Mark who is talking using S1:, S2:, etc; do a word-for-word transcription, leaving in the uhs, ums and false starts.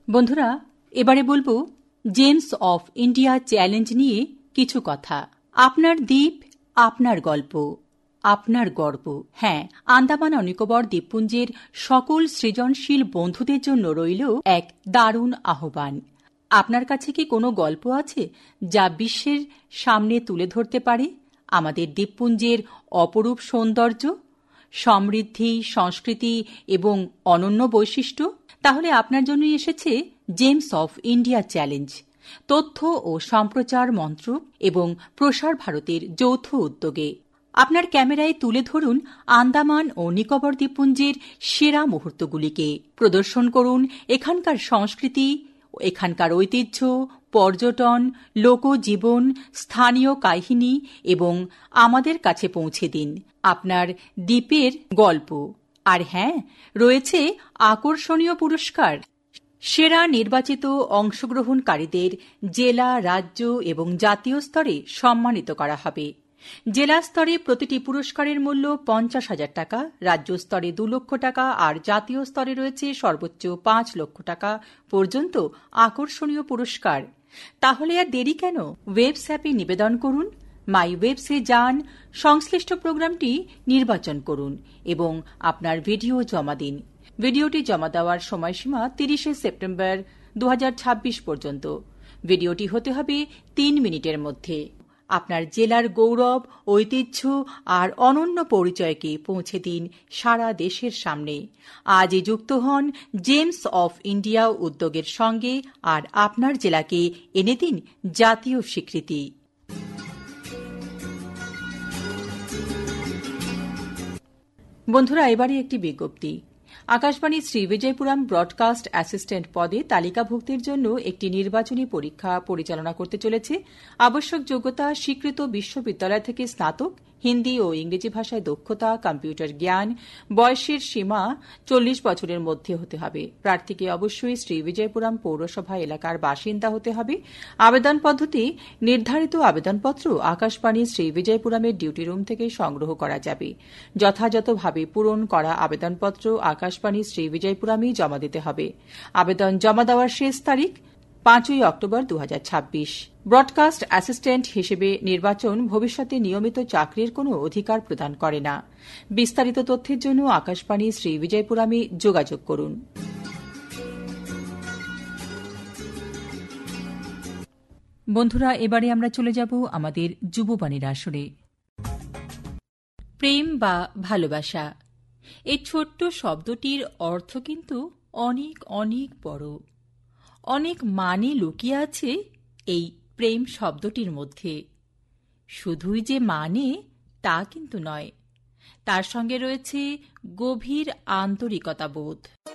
S1: বন্ধুরা, এবারে বলবো জেমস অফ ইন্ডিয়া চ্যালেঞ্জ নিয়ে কিছু কথা। আপনার দ্বীপ, আপনার গল্প, আপনার গর্ব। হ্যাঁ, আন্দামান ও নিকোবর দ্বীপপুঞ্জের সকল সৃজনশীল বন্ধুদের জন্য রইল এক দারুণ আহ্বান। আপনার কাছে কি কোনো গল্প আছে যা বিশ্বের সামনে তুলে ধরতে পারে আমাদের দ্বীপপুঞ্জের অপরূপ সৌন্দর্য, সমৃদ্ধি, সংস্কৃতি এবং অনন্য বৈশিষ্ট্য? তাহলে আপনার জন্যই এসেছে জেমস অফ ইন্ডিয়া চ্যালেঞ্জ, তথ্য ও সম্প্রচার মন্ত্রক এবং প্রসার ভারতের যৌথ উদ্যোগে। আপনার ক্যামেরায় তুলে ধরুন আন্দামান ও নিকোবর দ্বীপপুঞ্জের সেরা মুহূর্তগুলিকে। প্রদর্শন করুন এখানকার সংস্কৃতি, এখানকার ঐতিহ্য, পর্যটন, লোকজীবন, স্থানীয় কাহিনী এবং আমাদের কাছে পৌঁছে দিন আপনার দ্বীপের গল্প। আর হ্যাঁ, রয়েছে আকর্ষণীয় পুরস্কার। সেরা নির্বাচিত অংশগ্রহণকারীদের জেলা, রাজ্য এবং জাতীয় স্তরে সম্মানিত করা হবে। জেলা স্তরে প্রতিটি পুরস্কারের মূল্য পঞ্চাশ হাজার টাকা, রাজ্য স্তরে দু লক্ষ টাকা আর জাতীয় স্তরে রয়েছে সর্বোচ্চ পাঁচ লক্ষ টাকা পর্যন্ত আকর্ষণীয় পুরস্কার। তাহলে আর দেরি কেন? ওয়েবস অ্যাপে নিবেদন করুন, মাই ওয়েবসে যান, সংশ্লিষ্ট প্রোগ্রামটি নির্বাচন করুন এবং আপনার ভিডিও জমা দিন। ভিডিওটি জমা দেওয়ার সময়সীমা তিরিশে সেপ্টেম্বর দু হাজার ছাব্বিশ পর্যন্ত। ভিডিওটি হতে হবে তিন মিনিটের মধ্যে। আপনার জেলার গৌরব, ঐতিহ্য আর অনন্য পরিচয়কে পৌঁছে দিন সারা দেশের সামনে। আজই যুক্ত হন জেমস অফ ইন্ডিয়া উদ্যোগের সঙ্গে আর আপনার জেলাকে এনে দিন জাতীয় স্বীকৃতি। বন্ধুরা, এবারে একটি বিজ্ঞপ্তি। আকাশবাণী শ্রীবিজয়পুরম ব্রডকাস্ট অ্যাসিস্ট্যান্ট পদে তালিকাভুক্তির জন্য একটি নির্বাচনী পরীক্ষা পরিচালনা করতে চলেছে। আবশ্যক যোগ্যতা: স্বীকৃত বিশ্ববিদ্যালয় থেকে স্নাতক, হিন্দি ও ইংরেজি ভাষায় দক্ষতা, কম্পিউটার জ্ঞান। বয়সের সীমা চল্লিশ বছরের মধ্যে হতে হবে। প্রার্থীকে অবশ্যই শ্রীবিজয়পুরম পৌরসভা এলাকার বাসিন্দা হতে হবে। আবেদন পদ্ধতি: নির্ধারিত আবেদনপত্র আকাশবাণী শ্রীবিজয়পুরমের ডিউটি রুম থেকে সংগ্রহ করা যাবে। যথাযথভাবে পূরণ করা আবেদনপত্র আকাশবাণী শ্রীবিজয়পুরমেই জমা দিতে হবে। আবেদন জমা দেওয়ার শেষ তারিখ পাঁচই অক্টোবর দু হাজার ছাব্বিশ। ব্রডকাস্ট অ্যাসিস্ট্যান্ট হিসেবে নির্বাচন ভবিষ্যতে নিয়মিত চাকরির কোনো অধিকার প্রদান করে না। বিস্তারিত তথ্যের জন্য আকাশবাণী শ্রীবিজয়পুরমে যোগাযোগ করুন। বন্ধুরা, এবারে আমরা চলে যাব আমাদের যুববাণীর আসরে। প্রেম বা ভালোবাসা, এই ছোট্ট শব্দটির অর্থ কিন্তু অনেক অনেক বড়। অনেক মানে লুকিয়ে আছে এই প্রেম শব্দটির মধ্যে। শুধুই যে মানে তা কিন্তু নয়, তার সঙ্গে রয়েছে গভীর আন্তরিকতা বোধ।